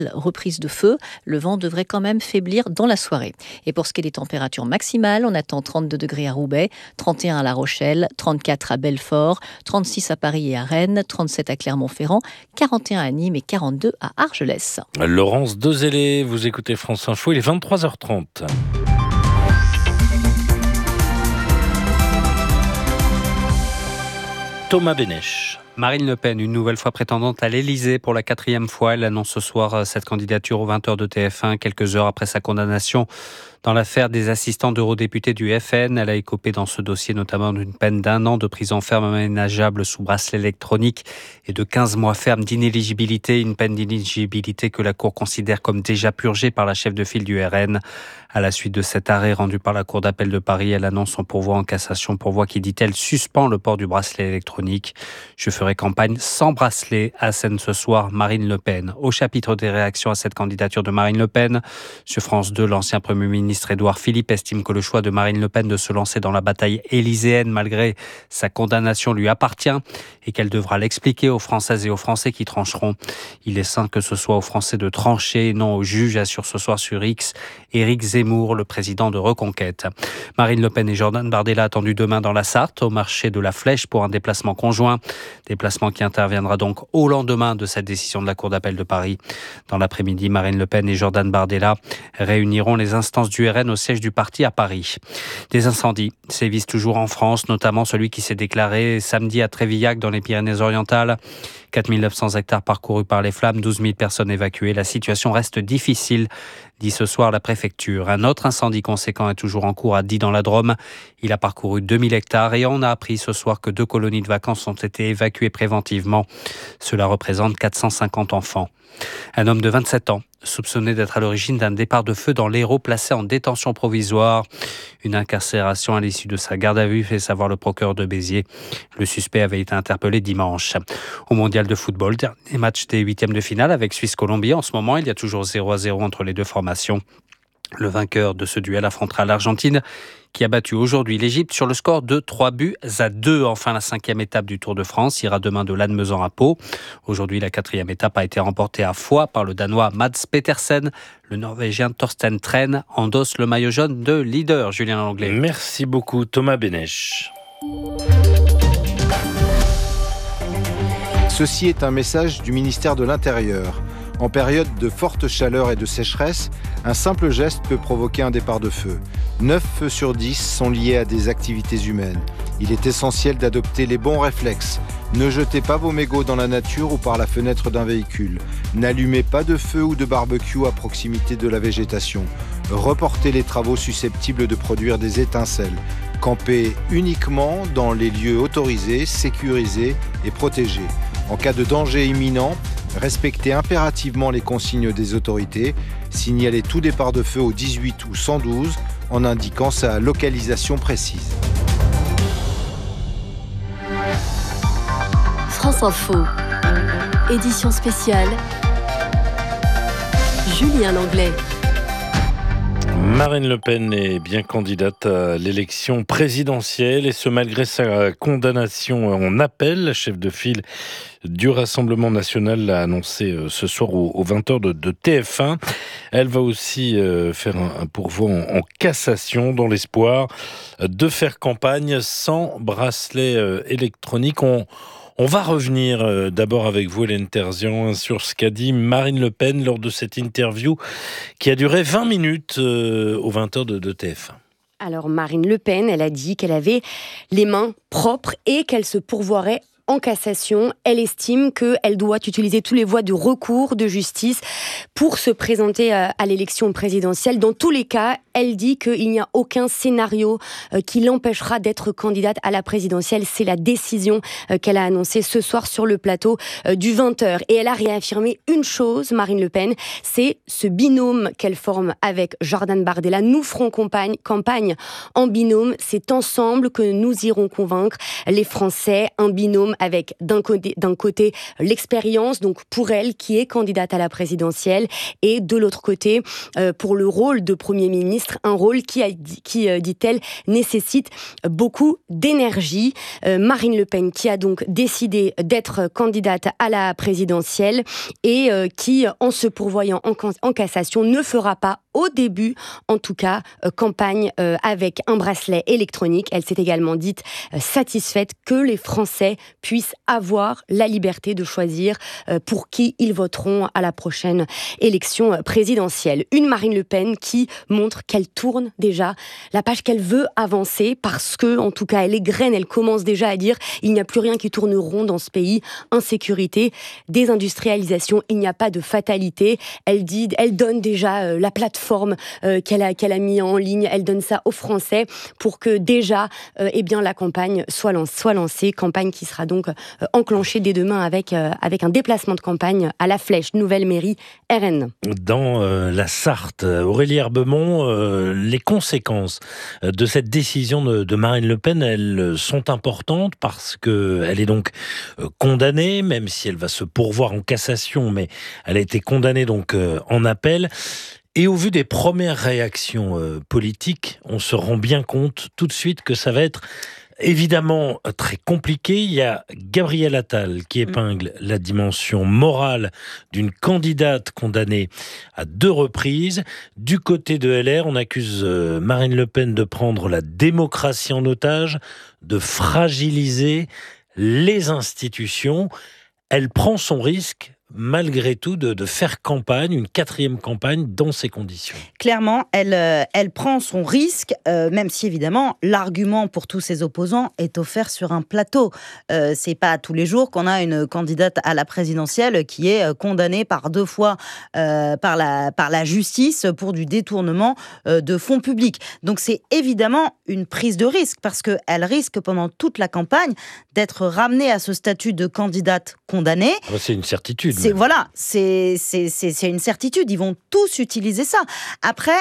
reprise de feu, le vent devrait quand même faiblir dans la soirée. Et pour ce qui est des températures maximales, on attend 32 degrés à Roubaix, 31 à La Rochelle, 34 à Belfort, 36 à Paris et à Rennes, 37 à Clermont-Ferrand, 41 à Nîmes et 42 à Argelès. Laurence Dezellé, vous écoutez France Info, il est 23h30. Thomas Bénèche. Marine Le Pen, une nouvelle fois prétendante à l'Élysée pour la 4e fois. Elle annonce ce soir cette candidature aux 20h de TF1, quelques heures après sa condamnation dans l'affaire des assistants d'eurodéputés du FN. Elle a écopé dans ce dossier notamment d'une peine d'1 an de prison ferme aménageable sous bracelet électronique et de 15 mois ferme d'inéligibilité. Une peine d'inéligibilité que la Cour considère comme déjà purgée par la chef de file du RN. À la suite de cet arrêt rendu par la Cour d'appel de Paris, elle annonce son pourvoi en cassation, pourvoi qui, dit-elle, suspend le port du bracelet électronique. Je ferai campagne sans bracelet, assène ce soir Marine Le Pen. Au chapitre des réactions à cette candidature de Marine Le Pen, sur France 2, l'ancien Premier ministre Édouard Philippe estime que le choix de Marine Le Pen de se lancer dans la bataille élyséenne malgré sa condamnation lui appartient et qu'elle devra l'expliquer aux Françaises et aux Français qui trancheront. Il est sain que ce soit aux Français de trancher et non aux juges, assure ce soir sur X Éric Zemmour, le président de Reconquête. Marine Le Pen et Jordan Bardella attendus demain dans la Sarthe, au marché de la Flèche pour un déplacement conjoint. Déplacement qui interviendra donc au lendemain de cette décision de la Cour d'appel de Paris. Dans l'après-midi, Marine Le Pen et Jordan Bardella réuniront les instances du RN au siège du parti à Paris. Des incendies sévissent toujours en France, notamment celui qui s'est déclaré samedi à Trévillac dans les Pyrénées-Orientales. 4 900 hectares parcourus par les flammes, 12 000 personnes évacuées. La situation reste difficile, dit ce soir la préfecture. Un autre incendie conséquent est toujours en cours à Die dans la Drôme. Il a parcouru 2 000 hectares et on a appris ce soir que 2 colonies de vacances ont été évacuées préventivement. Cela représente 450 enfants. Un homme de 27 ans, soupçonné d'être à l'origine d'un départ de feu dans l'Hérault, placé en détention provisoire. Une incarcération à l'issue de sa garde à vue, fait savoir le procureur de Béziers. Le suspect avait été interpellé dimanche. Au mondial de football, dernier match des 8e de finale avec Suisse-Colombie. En ce moment, il y a toujours 0-0 entre les deux formations. Le vainqueur de ce duel affrontera l'Argentine, qui a battu aujourd'hui l'Égypte sur le score de 3-2. Enfin, la 5e étape du Tour de France ira demain de Lannemezan à Pau. Aujourd'hui, la 4e étape a été remportée à Foix par le Danois Mads Petersen. Le Norvégien Torsten Tren endosse le maillot jaune de leader. Julien Langlais. Merci beaucoup, Thomas Bénèche. Ceci est un message du ministère de l'Intérieur. En période de forte chaleur et de sécheresse, un simple geste peut provoquer un départ de feu. 9 feux sur 10 sont liés à des activités humaines. Il est essentiel d'adopter les bons réflexes. Ne jetez pas vos mégots dans la nature ou par la fenêtre d'un véhicule. N'allumez pas de feu ou de barbecue à proximité de la végétation. Reportez les travaux susceptibles de produire des étincelles. Campez uniquement dans les lieux autorisés, sécurisés et protégés. En cas de danger imminent, respectez impérativement les consignes des autorités. Signalez tout départ de feu au 18 ou 112 en indiquant sa localisation précise. France Info, édition spéciale, Julien Langlais. Marine Le Pen est bien candidate à l'élection présidentielle et ce malgré sa condamnation en appel. La chef de file du Rassemblement national l'a annoncé ce soir aux 20h de TF1. Elle va aussi faire un pourvoi en cassation dans l'espoir de faire campagne sans bracelet électronique. On va revenir d'abord avec vous, Hélène Terzian, sur ce qu'a dit Marine Le Pen lors de cette interview qui a duré 20 minutes aux 20h de TF1. Alors Marine Le Pen, elle a dit qu'elle avait les mains propres et qu'elle se pourvoirait en cassation. Elle estime qu'elle doit utiliser toutes les voies de recours de justice pour se présenter à l'élection présidentielle. Dans tous les cas, elle dit qu'il n'y a aucun scénario qui l'empêchera d'être candidate à la présidentielle. C'est la décision qu'elle a annoncée ce soir sur le plateau du 20h. Et elle a réaffirmé une chose, Marine Le Pen, c'est ce binôme qu'elle forme avec Jordan Bardella. Nous ferons campagne en binôme. C'est ensemble que nous irons convaincre les Français. Un binôme avec d'un côté l'expérience, donc pour elle qui est candidate à la présidentielle, et de l'autre côté, pour le rôle de Premier ministre, ministre, un rôle qui dit-elle, nécessite beaucoup d'énergie. Marine Le Pen qui a donc décidé d'être candidate à la présidentielle et qui, en se pourvoyant en cassation, ne fera pas au début, en tout cas, campagne avec un bracelet électronique. Elle s'est également dite satisfaite que les Français puissent avoir la liberté de choisir pour qui ils voteront à la prochaine élection présidentielle. Une Marine Le Pen qui montre qu'elle tourne déjà la page, qu'elle veut avancer parce que, en tout cas, elle égrène, elle commence déjà à dire il n'y a plus rien qui tourne rond dans ce pays. Insécurité, désindustrialisation, il n'y a pas de fatalité. Elle donne déjà la plateforme qu'elle a mis en ligne, elle donne ça aux Français pour que déjà la campagne soit lancée, campagne qui sera donc enclenchée dès demain avec un déplacement de campagne à La Flèche, nouvelle mairie RN. Dans la Sarthe, Aurélie Herbemont, les conséquences de cette décision de Marine Le Pen, elles sont importantes parce qu'elle est donc condamnée, même si elle va se pourvoir en cassation, mais elle a été condamnée donc en appel. Et au vu des premières réactions politiques, on se rend bien compte tout de suite que ça va être évidemment très compliqué. Il y a Gabriel Attal qui épingle la dimension morale d'une candidate condamnée à 2 reprises. Du côté de LR, on accuse Marine Le Pen de prendre la démocratie en otage, de fragiliser les institutions. Elle prend son risque malgré tout de faire campagne, une 4e campagne dans ces conditions. Clairement, elle prend son risque, même si évidemment l'argument pour tous ses opposants est offert sur un plateau. C'est pas tous les jours qu'on a une candidate à la présidentielle qui est condamnée par 2 fois par la justice pour du détournement de fonds publics. Donc c'est évidemment une prise de risque parce qu'elle risque pendant toute la campagne d'être ramenée à ce statut de candidate condamnée. C'est une certitude. C'est une certitude. Ils vont tous utiliser ça. Après,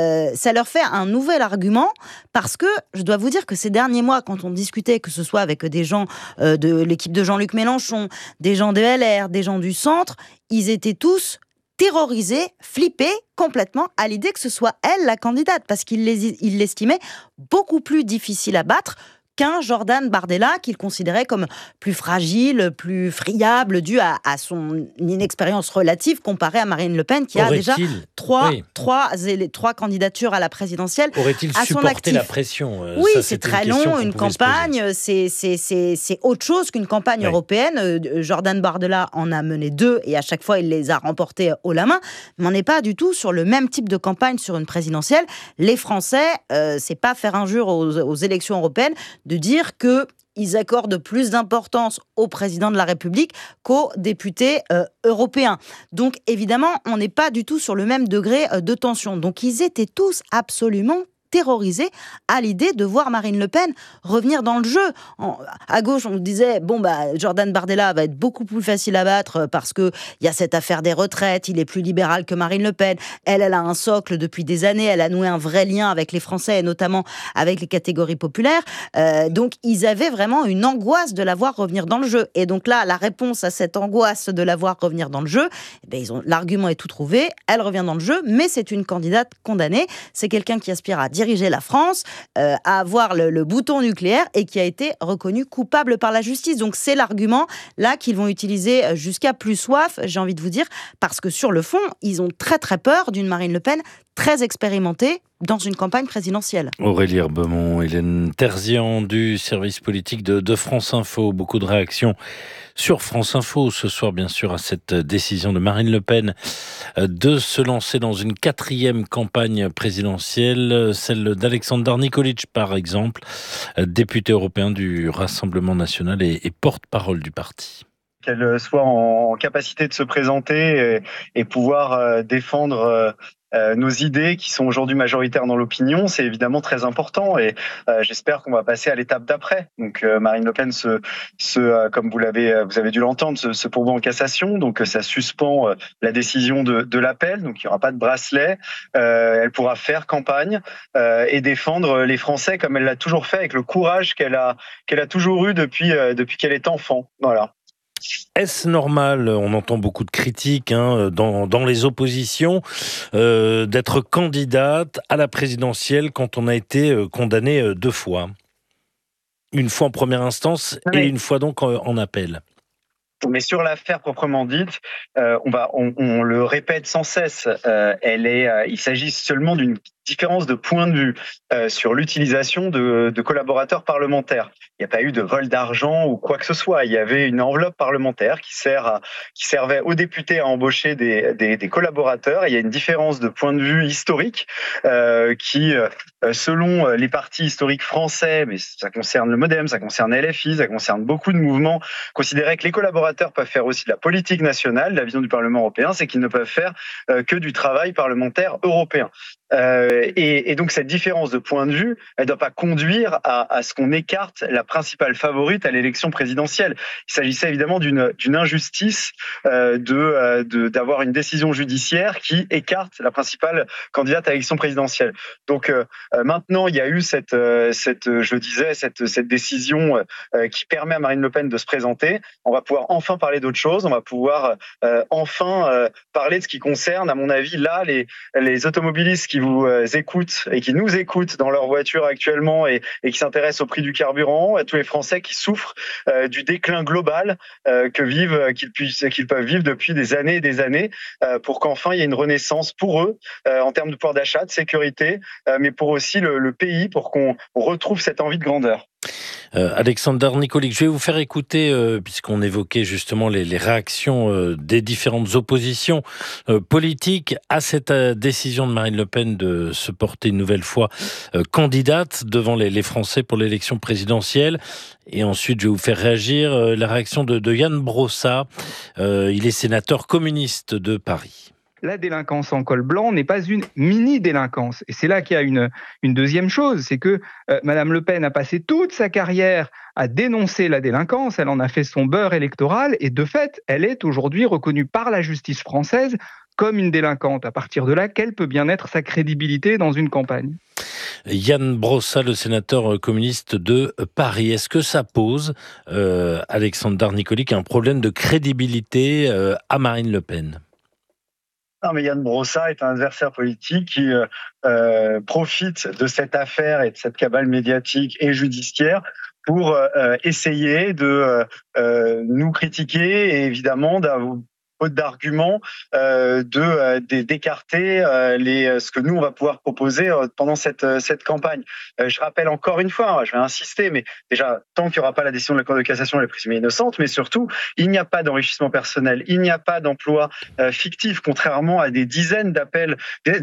ça leur fait un nouvel argument parce que je dois vous dire que ces derniers mois, quand on discutait, que ce soit avec des gens de l'équipe de Jean-Luc Mélenchon, des gens de LR, des gens du centre, ils étaient tous terrorisés, flippés complètement à l'idée que ce soit elle la candidate parce qu'ils l'estimaient beaucoup plus difficile à battre qu'un Jordan Bardella qu'il considérait comme plus fragile, plus friable, dû à son inexpérience relative comparée à Marine Le Pen qui a déjà trois candidatures à la présidentielle à son actif. Aurait-il supporté la pression Oui, c'est très long, une campagne, c'est autre chose qu'une campagne européenne. Jordan Bardella en a mené 2 et à chaque fois il les a remportés haut la main, mais on n'est pas du tout sur le même type de campagne sur une présidentielle. Les Français, c'est pas faire injure aux élections européennes de dire qu'ils accordent plus d'importance au président de la République qu'aux députés européens. Donc évidemment, on n'est pas du tout sur le même degré de tension. Donc ils étaient tous absolument terrorisés à l'idée de voir Marine Le Pen revenir dans le jeu. À gauche, on nous disait, Jordan Bardella va être beaucoup plus facile à battre parce qu'il y a cette affaire des retraites, il est plus libéral que Marine Le Pen. Elle a un socle depuis des années, elle a noué un vrai lien avec les Français et notamment avec les catégories populaires. Donc, ils avaient vraiment une angoisse de la voir revenir dans le jeu. Et donc là, la réponse à cette angoisse de la voir revenir dans le jeu, l'argument est tout trouvé, elle revient dans le jeu, mais c'est une candidate condamnée. C'est quelqu'un qui aspire à diriger la France, à avoir le bouton nucléaire et qui a été reconnu coupable par la justice. Donc c'est l'argument là qu'ils vont utiliser jusqu'à plus soif, j'ai envie de vous dire, parce que sur le fond, ils ont très très peur d'une Marine Le Pen très expérimentée dans une campagne présidentielle. Aurélie Herbemont, Hélène Terzian du service politique de France Info. Beaucoup de réactions sur France Info ce soir, bien sûr, à cette décision de Marine Le Pen de se lancer dans une 4e campagne présidentielle, celle d'Alexander Nikolic, par exemple, député européen du Rassemblement national et porte-parole du parti. Qu'elle soit en capacité de se présenter et pouvoir défendre nos idées qui sont aujourd'hui majoritaires dans l'opinion, c'est évidemment très important et j'espère qu'on va passer à l'étape d'après. Donc Marine Le Pen comme vous avez dû l'entendre, se pourvoit en cassation, donc ça suspend la décision de l'appel, donc il n'y aura pas de bracelet. Elle pourra faire campagne et défendre les Français comme elle l'a toujours fait, avec le courage qu'elle a toujours eu depuis qu'elle est enfant. Voilà. Est-ce normal, on entend beaucoup de critiques dans les oppositions, d'être candidate à la présidentielle quand on a été condamné 2 fois ? Une fois en première instance et une fois donc en appel. Mais sur l'affaire proprement dite, on le répète sans cesse, il s'agit seulement d'une différence de point de vue sur l'utilisation de collaborateurs parlementaires. Il n'y a pas eu de vol d'argent ou quoi que ce soit. Il y avait une enveloppe parlementaire qui servait aux députés à embaucher des collaborateurs. Et il y a une différence de point de vue historique qui, selon les partis historiques français, mais ça concerne le MoDem, ça concerne LFI, ça concerne beaucoup de mouvements, considérait que les collaborateurs peuvent faire aussi de la politique nationale. La vision du Parlement européen, c'est qu'ils ne peuvent faire que du travail parlementaire européen. Et donc cette différence de point de vue, elle ne doit pas conduire à ce qu'on écarte la principale favorite à l'élection présidentielle. Il s'agissait évidemment d'une injustice d'avoir une décision judiciaire qui écarte la principale candidate à l'élection présidentielle. Donc maintenant, il y a eu cette décision qui permet à Marine Le Pen de se présenter. On va pouvoir enfin parler d'autre chose. On va pouvoir enfin parler de ce qui concerne, à mon avis, là, les automobilistes qui vous écoutent et qui nous écoutent dans leur voiture actuellement et qui s'intéressent au prix du carburant, à tous les Français qui souffrent du déclin global qu'ils peuvent vivre depuis des années et des années, pour qu'enfin il y ait une renaissance pour eux en termes de pouvoir d'achat, de sécurité, mais pour aussi le pays, pour qu'on retrouve cette envie de grandeur. Alexandre Darnicolic, je vais vous faire écouter, puisqu'on évoquait justement les réactions des différentes oppositions politiques à cette décision de Marine Le Pen de se porter une nouvelle fois candidate devant les Français pour l'élection présidentielle. Et ensuite, je vais vous faire réagir la réaction de Yann Brossat. Il est sénateur communiste de Paris. La délinquance en col blanc n'est pas une mini-délinquance. Et c'est là qu'il y a une deuxième chose, c'est que Madame Le Pen a passé toute sa carrière à dénoncer la délinquance, elle en a fait son beurre électoral, et de fait, elle est aujourd'hui reconnue par la justice française comme une délinquante, à partir de là, quelle peut bien être sa crédibilité dans une campagne ? Yann Brossat, le sénateur communiste de Paris. Est-ce que ça pose, Alexandre Darnicolic, un problème de crédibilité à Marine Le Pen ? Non, mais Yann Brossat est un adversaire politique qui profite de cette affaire et de cette cabale médiatique et judiciaire pour essayer de nous critiquer et évidemment d'avoir d'arguments d'écarter ce que nous on va pouvoir proposer pendant cette campagne. Je rappelle encore une fois, je vais insister, mais déjà tant qu'il n'y aura pas la décision de la Cour de cassation, elle est présumée innocente, mais surtout il n'y a pas d'enrichissement personnel, il n'y a pas d'emploi fictif, contrairement à des dizaines d'affaires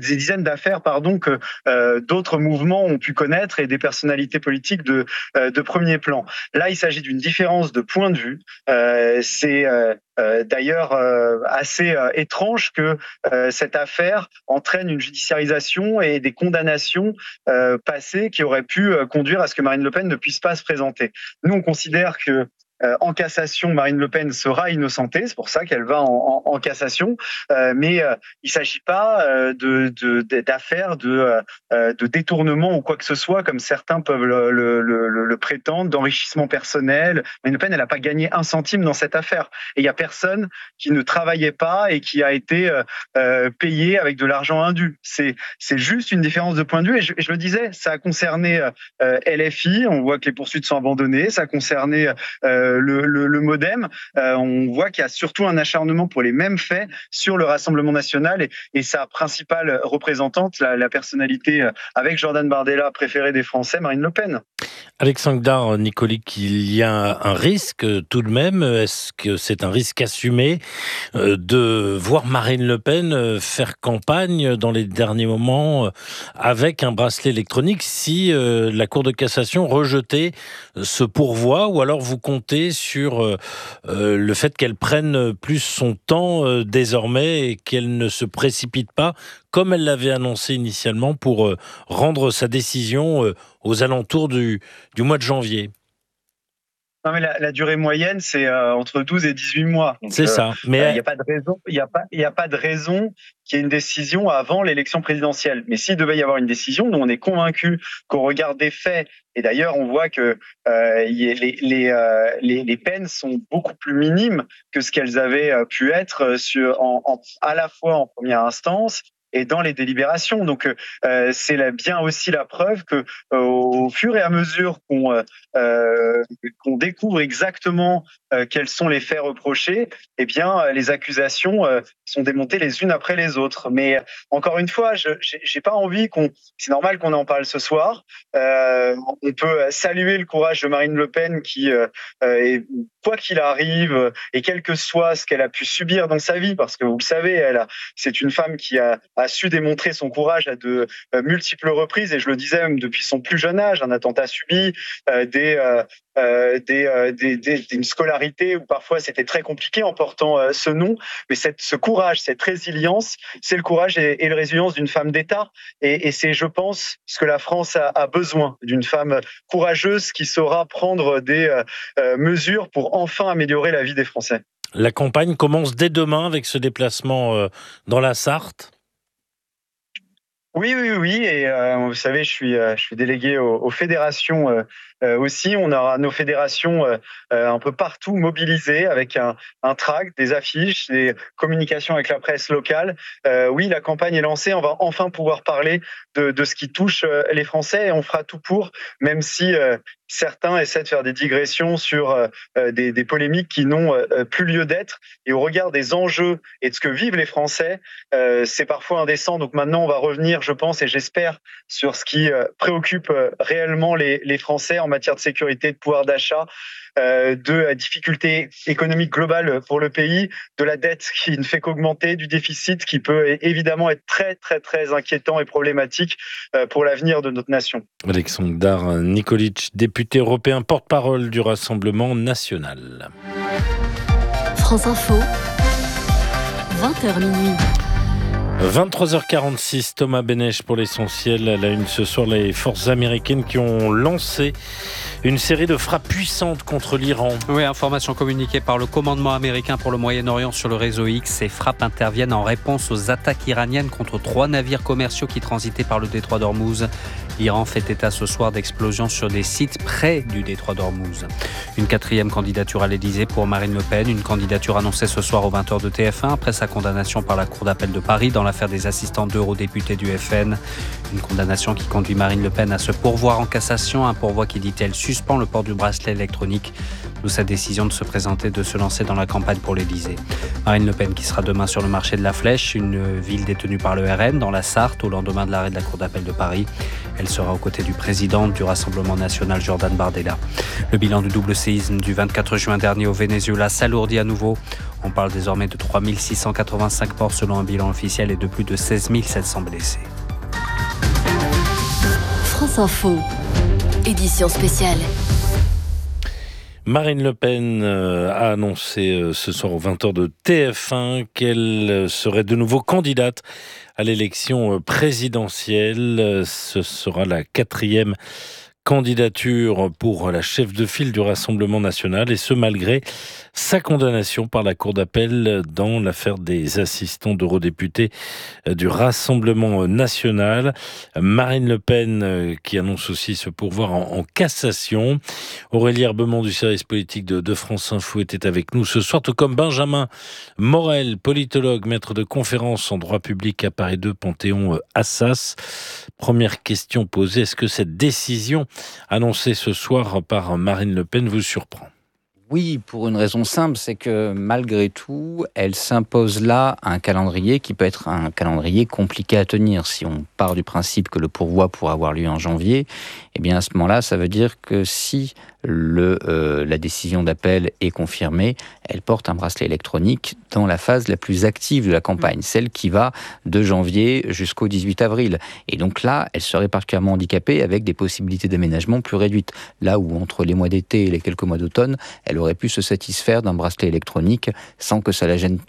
que d'autres mouvements ont pu connaître et des personnalités politiques de premier plan. Là, il s'agit d'une différence de point de vue. C'est d'ailleurs assez étrange que cette affaire entraîne une judiciarisation et des condamnations passées qui auraient pu conduire à ce que Marine Le Pen ne puisse pas se présenter. Nous, on considère que en cassation, Marine Le Pen sera innocentée, c'est pour ça qu'elle va en cassation, mais il ne s'agit pas d'affaires de détournement ou quoi que ce soit, comme certains peuvent le prétendre, d'enrichissement personnel. Marine Le Pen, elle n'a pas gagné un centime dans cette affaire. Et il n'y a personne qui ne travaillait pas et qui a été payé avec de l'argent indu. C'est juste une différence de point de vue. Et je le disais, ça a concerné LFI, on voit que les poursuites sont abandonnées, ça a concerné le MoDem, on voit qu'il y a surtout un acharnement pour les mêmes faits sur le Rassemblement national et sa principale représentante, la personnalité avec Jordan Bardella préférée des Français, Marine Le Pen. Alexandre Darnicolic, il y a un risque tout de même, est-ce que c'est un risque assumé de voir Marine Le Pen faire campagne dans les derniers moments avec un bracelet électronique si la Cour de cassation rejetait ce pourvoi, ou alors vous comptez sur le fait qu'elle prenne plus son temps désormais et qu'elle ne se précipite pas comme elle l'avait annoncé initialement pour rendre sa décision aux alentours du mois de janvier? Non, mais la durée moyenne, c'est entre 12 et 18 mois. Donc, c'est ça. Mais il n'y a pas de raison. Il y a pas de raison qu'il y ait une décision avant l'élection présidentielle. Mais s'il devait y avoir une décision, nous on est convaincus qu'au regard des faits, et d'ailleurs on voit que les peines sont beaucoup plus minimes que ce qu'elles avaient pu être à la fois en première instance et dans les délibérations. Donc c'est bien aussi la preuve que au fur et à mesure qu'on découvre exactement quels sont les faits reprochés, eh bien les accusations sont démontées les unes après les autres. Mais encore une fois, j'ai pas envie c'est normal qu'on en parle ce soir. On peut saluer le courage de Marine Le Pen qui quoi qu'il arrive et quel que soit ce qu'elle a pu subir dans sa vie, parce que vous le savez, c'est une femme qui a su démontrer son courage à de multiples reprises, et je le disais même depuis son plus jeune âge, un attentat subi, une scolarité où parfois c'était très compliqué en portant ce nom, mais ce courage, cette résilience, c'est le courage et la résilience d'une femme d'État, et c'est, je pense, ce que la France a besoin, d'une femme courageuse qui saura prendre des mesures pour enfin améliorer la vie des Français. La campagne commence dès demain avec ce déplacement dans la Sarthe. Oui, et vous savez, je suis délégué aux fédérations aussi. On aura nos fédérations un peu partout mobilisées avec un tract, des affiches, des communications avec la presse locale. Oui, la campagne est lancée. On va enfin pouvoir parler de ce qui touche les Français, et on fera tout pour, même si certains essaient de faire des digressions sur des polémiques qui n'ont plus lieu d'être. Et au regard des enjeux et de ce que vivent les Français, c'est parfois indécent. Donc maintenant, on va revenir, je pense et j'espère, sur ce qui préoccupe réellement les Français en matière de sécurité, de pouvoir d'achat, de difficultés économiques globales pour le pays, de la dette qui ne fait qu'augmenter, du déficit qui peut évidemment être très très très inquiétant et problématique pour l'avenir de notre nation. Aleksandar Nikolić, député européen porte-parole du Rassemblement national. France Info, 20h minuit. 23h46, Thomas Benech pour l'essentiel. À la une ce soir, les forces américaines qui ont lancé une série de frappes puissantes contre l'Iran. Oui, information communiquée par le commandement américain pour le Moyen-Orient sur le réseau X. Ces frappes interviennent en réponse aux attaques iraniennes contre 3 navires commerciaux qui transitaient par le détroit d'Ormuz. L'Iran fait état ce soir d'explosions sur des sites près du détroit d'Ormuz. Une 4e candidature à l'Élysée pour Marine Le Pen. Une candidature annoncée ce soir aux 20h de TF1 après sa condamnation par la Cour d'appel de Paris dans l'affaire des assistants d'eurodéputés du FN. Une condamnation qui conduit Marine Le Pen à se pourvoir en cassation. Un pourvoi qui, dit-elle, suspend le port du bracelet électronique. D'où sa décision de se présenter, de se lancer dans la campagne pour l'Élysée. Marine Le Pen qui sera demain sur le marché de la Flèche, une ville détenue par le RN dans la Sarthe, au lendemain de l'arrêt de la Cour d'appel de Paris. Elle sera aux côtés du président du Rassemblement national, Jordan Bardella. Le bilan du double séisme du 24 juin dernier au Venezuela s'alourdit à nouveau. On parle désormais de 3685 morts selon un bilan officiel et de plus de 16 700 blessés. France Info, édition spéciale. Marine Le Pen a annoncé ce soir aux 20h de TF1 qu'elle serait de nouveau candidate à l'élection présidentielle. Ce sera la 4e candidature pour la chef de file du Rassemblement national, et ce malgré sa condamnation par la Cour d'appel dans l'affaire des assistants d'eurodéputés du Rassemblement national. Marine Le Pen qui annonce aussi se pourvoir en cassation. Aurélie Herbemont du service politique de France Info était avec nous ce soir, tout comme Benjamin Morel, politologue, maître de conférences en droit public à Paris 2, Panthéon-Assas. Première question posée, est-ce que cette décision annoncée ce soir par Marine Le Pen vous surprend ? Oui, pour une raison simple, c'est que malgré tout, elle s'impose là un calendrier qui peut être un calendrier compliqué à tenir. Si on part du principe que le pourvoi pourra avoir lieu en janvier, eh bien à ce moment-là, ça veut dire que si la décision d'appel est confirmée, elle porte un bracelet électronique dans la phase la plus active de la campagne, celle qui va de janvier jusqu'au 18 avril. Et donc là, elle serait particulièrement handicapée avec des possibilités d'aménagement plus réduites. Là où entre les mois d'été et les quelques mois d'automne, elle aurait pu se satisfaire d'un bracelet électronique sans que ça la gêne trop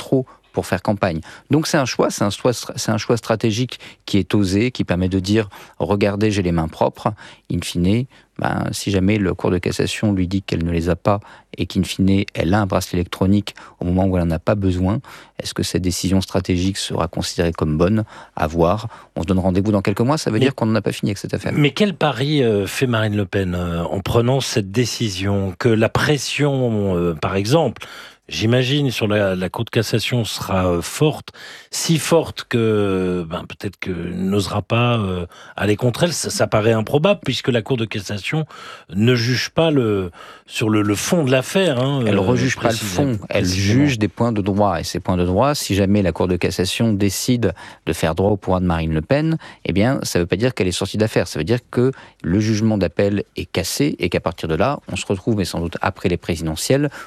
pour faire campagne. Donc c'est un choix stratégique qui est osé, qui permet de dire regardez, j'ai les mains propres. In fine, si jamais la Cour de cassation lui dit qu'elle ne les a pas et qu'in fine elle a un bracelet électronique au moment où elle n'en a pas besoin, est-ce que cette décision stratégique sera considérée comme bonne? À voir. On se donne rendez-vous dans quelques mois, ça veut dire qu'on n'en a pas fini avec cette affaire. Mais quel pari fait Marine Le Pen en prenant cette décision? Que la pression, par exemple, j'imagine, sur la Cour de cassation sera forte, si forte que peut-être que n'osera pas aller contre elle. Ça paraît improbable puisque la Cour de cassation ne juge pas sur le fond de l'affaire. Elle ne rejuge pas le fond, elle juge des points de droit. Et ces points de droit, si jamais la Cour de cassation décide de faire droit au pouvoir de Marine Le Pen, eh bien, ça ne veut pas dire qu'elle est sortie d'affaire. Ça veut dire que le jugement d'appel est cassé et qu'à partir de là, on se retrouve, mais sans doute après les présidentielles,